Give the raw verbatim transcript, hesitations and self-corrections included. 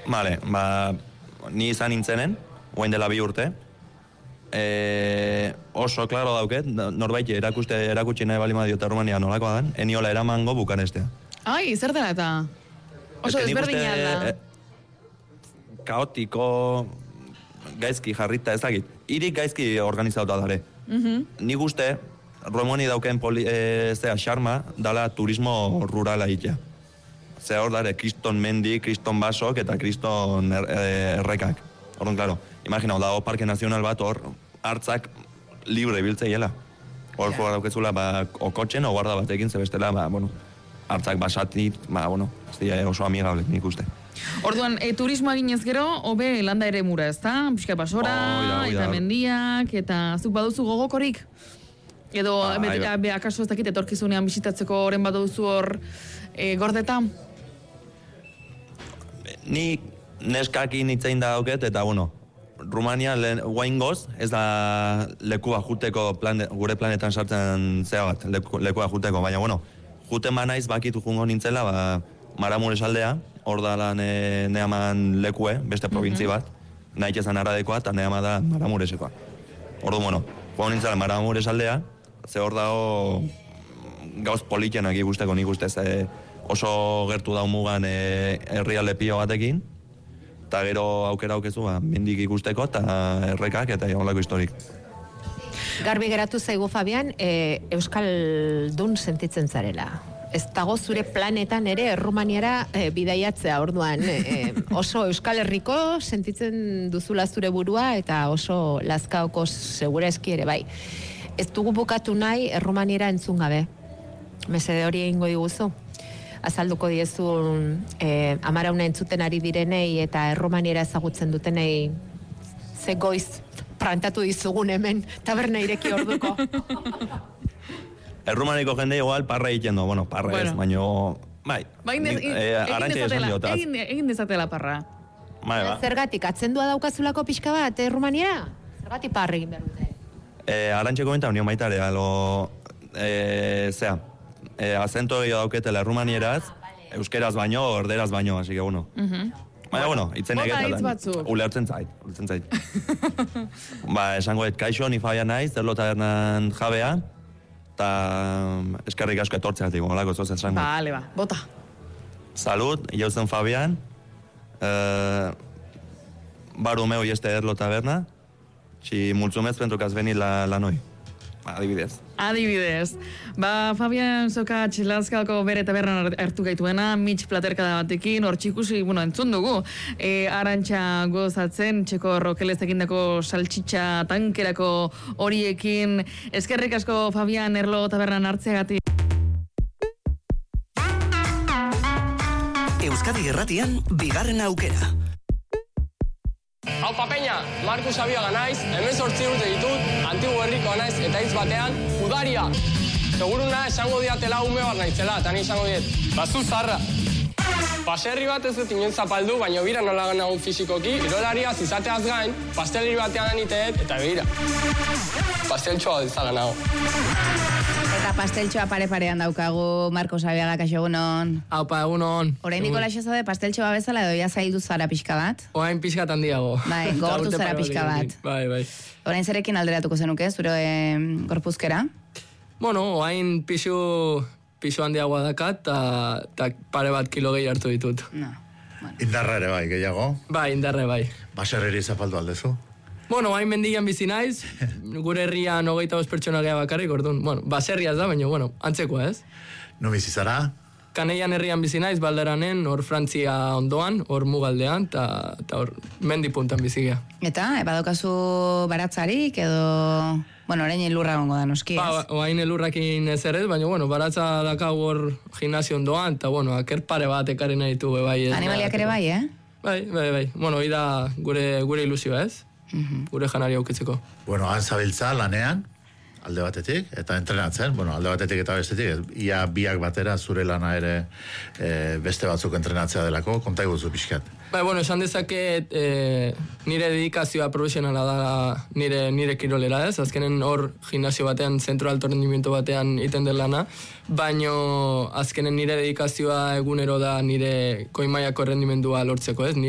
Vale, ba, ni izan nintzenen, oain dela bi urte, e, oso klaro dauket, norbait erakuste, erakutsi nahi bali madio Rumania nolakoa dan, eniola eramango Bukarestea. Ai, zer dela eta? Oso desberdina da. E, kaotiko, gaizki jarrita ezagit. Irik gaizki organizauta dare. Uh-huh. Nik uste, Romani dauken poli, e, zera, xarma, dala turismo rurala itea. Ze hor dare, kriston mendi, kriston basok eta kriston er, er, errekak. Orduan, klaro, imagina, dago Parke Nazional bat hor, hartzak libre biltzeiela. Hor yeah. daukezula, ba, okotxen, o guarda batekin, zebestela, ba, bueno, hartzak basatit, ba, bueno, ez dira oso amigable, nik uste. Orduan, e, turismo eginez gero, hobe landa ere mura, ez da? Piskat basora, oh, eta mendiak, eta zuk baduzu gogokorik? Edo, ah, betika, be, akaso ez dakit, etorkizunean bisitatzeko oren bat duzu hor e, gordeta? Ni neskakin itzein da dauket, eta bueno, Rumania guain goz, ez da lekua juteko, plan, gure planetan sartzen zea bat, leku, lekua juteko, baina bueno, juten ba naiz bakitu jungo nintzela, ba, Maramures aldea, hor da lan e, neaman lekue, beste provintzi bat, nahi ezan Aradekoa, eta neama da Maramuresekoa. Ordu, bueno, guain nintzela Maramures aldea, ze hor dago gauz politenak ikusteko nik ustez, e, oso gertu da mugan e, herrialde pilo batekin, eta gero aukera aukezu, ba, mendik ikusteko, eta errekak, eta holako historik. Garbi geratu zaigu, Fabian, e, Euskaldun sentitzen zarela. Ez dago zure planetan ere Errumaniara e, bidaiatzea, orduan. E, oso Euskal Herriko sentitzen duzula zure burua, eta oso lazkaoko segura eski ere, bai. Ez dugu bukatu nahi Errumaniara entzun gabe. Mesede hori egingo diguzu. Azalduko diezun eh, amarauna entzuten ari direnei eta Errumaniera ezagutzen dutenei ze goiz prantatu dizugun hemen taberna ireki orduko. Errumaniko jende igual parra egiten du, bueno, parra bueno. ez, baino, bai, egin dezatela parra. Bai, ba. Zergatik, atzendua daukazulako pixka bat, Errumaniera? Zergatik parra egin behar dute? Eh, Arantxe komenta, union baitare, alo, eh, zea, Eh, azento gehiago dauketela Errumanieraz, ah, vale. Euskeraz baino, orderaz baino, así que bueno. Uh-huh. Baina, bueno, itzen egetan, ulertzen zait, ulertzen zait. Ba, esango et, kaixo, ni Fabian naiz, Erlo tabernan jabea, eta eskerrik asko etortzeatik, molako zoz esango. Vale, ba, bota. Salud, yo zen Fabian, eh, baru meu y este Erlo taberna, si multzumez pentru que has venit la, la noi. Adibidez. Adibidez. Ba, Fabian Soka Txilazkalko bere tabernan hartu gaituena, mitx platerkada batekin, hor txikusi, bueno, entzun dugu, e, arantxa gozatzen, txeko rokelezekin dako saltxitxa tankerako horiekin. Eskerrik asko, Fabian, Erlo tabernan hartzeagatik. Euskadi Irratian, bigarren aukera. Haupa Peña, Markus Abiaga naiz, hemen sortzi urte ditut, antigo herrikoa naiz eta hitz batean, udaria. Seguruna esango diatela ume bat naitzela, eta ni esango diet, bazu zarra. Paserri bat ez dut inoen zapaldu, baina bira nola gana fizikoki, irolariaz izateaz gain, pasteleri batean aniteet, eta bira. Pasteltxoa dizala nago. Eta pasteltxoa pare-parean daukagu, Markus Abiaga, kaixo egunon. Haupa, egunon. Orain niko laxo zaude pasteltxoa bezala, edo ja zaildu zara pixka bat? Orain pixka handiago. Bai, gortu zara pixka bat. Bai, bai. Orain zerekin alderatuko zenuke, zure e, gorpuzkera? Bueno, orain pixu, pixu handiagoa dakat, eta pare bat kilo gehi hartu ditut. No. Bueno. Indarra ere bai, gehiago? Bai, indarre bai. Baserreri zapaldu aldezu? Bueno, hain mendian bizi naiz, gure herrian hogeita bost pertsona geha bakarrik, orduan, bueno, baserriaz da, baina, bueno, antzekoa ez. No bizi zara? Kaneian herrian bizi naiz, Balderanen, hor Frantzia ondoan, hor mugaldean, eta hor mendi puntan bizi geha. Eta, badaukazu baratzarik, edo, bueno, orain elurra gongo da noski, ez? Ba, hain elurrakin ez ere, baina, bueno, baratza dakau hor gimnasio ondoan, eta, bueno, aker pare bat ekarri nahi du, bai. Animaliak ere bai, eh? Bai, bai, bai. Bueno, hori da gure, gure ilusioa, ez? Uh-huh. Gure janari aukitzeko. Bueno, han zabiltza lanean, alde batetik, eta entrenatzen, bueno, alde batetik eta bestetik, ia biak batera zure lana ere e, beste batzuk entrenatzea delako, konta iguzu pixkat. Bai, bueno, esan dezaket e, nire dedikazioa profesionala da nire, nire kirolera ez, azkenen hor gimnasio batean, zentro alto rendimiento batean iten den lana, baino azkenen nire dedikazioa egunero da nire koimaiako rendimendua lortzeko ez,